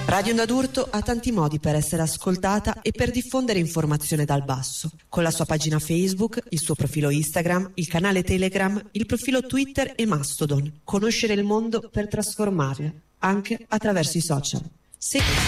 Radio Onda d'Urto ha tanti modi per essere ascoltata e per diffondere informazione dal basso, con la sua pagina Facebook, il suo profilo Instagram, il canale Telegram, il profilo Twitter e Mastodon. Conoscere il mondo per trasformarlo, anche attraverso i social.